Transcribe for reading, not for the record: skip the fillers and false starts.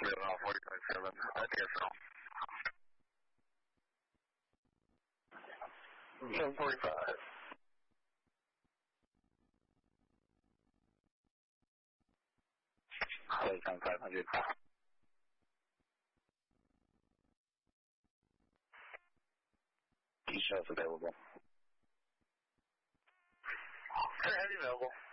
Level 40.7, ITSL. 745. Close on 500. D-Shell's available. Heavy available.